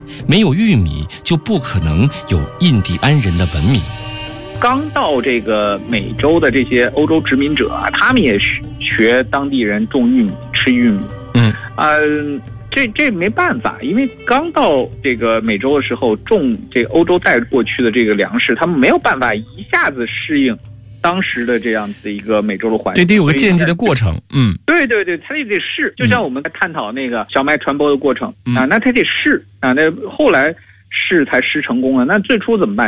没有玉米就不可能有印第安人的文明。 刚到这个美洲的这些欧洲殖民者啊，他们也学当地人种玉米、吃玉米。这没办法，因为刚到这个美洲的时候，种这个欧洲带过去的这个粮食，他们没有办法一下子适应当时的这样子一个美洲的环境， 这得有个渐进的过程。 对，他也得试，就像我们在探讨那个小麦传播的过程啊，那他得试啊，那后来试才试成功了。那最初怎么办？